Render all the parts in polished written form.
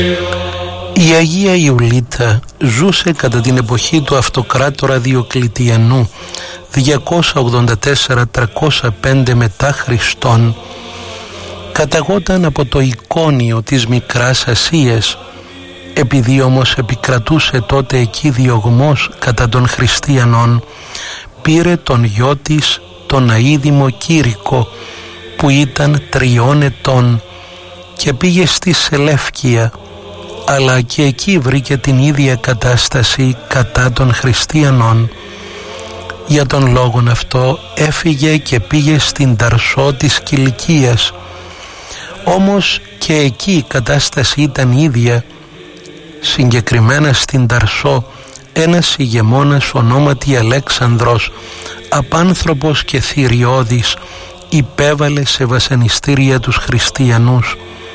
Η Αγία Ιουλίτα ζούσε κατά την εποχή του αυτοκράτορα Διοκλητιανού 284-305 μετά Χριστόν. Καταγόταν από το Ικόνιο της Μικράς Ασίας. Επειδή όμως επικρατούσε τότε εκεί διωγμός κατά των χριστιανών, πήρε τον γιο της, τον αείδημο Κήρικο, που ήταν 3 ετών, και πήγε στη Σελεύκεια, αλλά και εκεί βρήκε την ίδια κατάσταση κατά των χριστιανών. Για τον λόγον αυτό έφυγε και πήγε στην Ταρσό της Κιλικίας. Όμως και εκεί η κατάσταση ήταν ίδια. Συγκεκριμένα στην Ταρσό ένας ηγεμόνας ονόματι Αλέξανδρος, απάνθρωπος και θηριώδης, υπέβαλε σε βασανιστήρια τους χριστιανούς.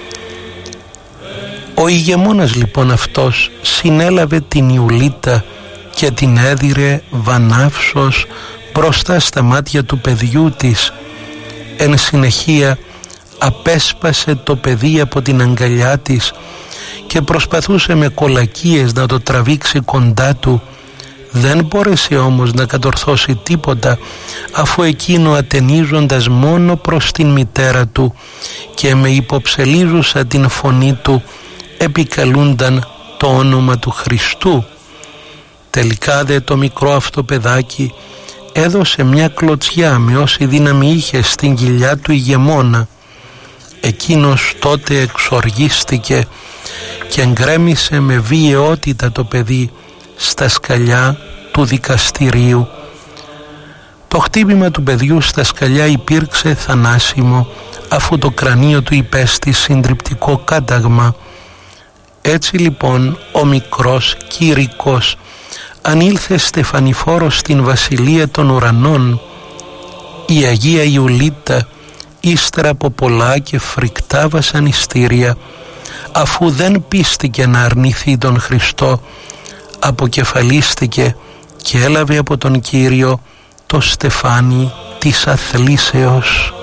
Ο ηγεμόνας λοιπόν αυτός συνέλαβε την Ιουλίτα και την έδιρε βανάυσος μπροστά στα μάτια του παιδιού της. Εν συνεχεία απέσπασε το παιδί από την αγκαλιά της και προσπαθούσε με κολακίες να το τραβήξει κοντά του. Δεν μπόρεσε όμως να κατορθώσει τίποτα, αφού εκείνο, ατενίζοντας μόνο προς την μητέρα του και με υποψελίζουσα την φωνή του, επικαλούνταν το όνομα του Χριστού. Τελικά δε το μικρό αυτό παιδάκι έδωσε μια κλωτσιά με όση δύναμη είχε στην κοιλιά του ηγεμόνα. Εκείνος τότε εξοργίστηκε και εγκρέμισε με βιαιότητα το παιδί στα σκαλιά του δικαστηρίου. Το χτύπημα του παιδιού στα σκαλιά υπήρξε θανάσιμο, αφού το κρανίο του υπέστη συντριπτικό κάταγμα. Έτσι λοιπόν ο μικρός Κήρικος ανήλθε στεφανιφόρος στην βασιλεία των ουρανών. Η Αγία Ιουλίτα, ύστερα από πολλά και φρικτά βασανιστήρια, αφού δεν πίστηκε να αρνηθεί τον Χριστό, αποκεφαλίστηκε και έλαβε από τον Κύριο το στεφάνι της αθλήσεως.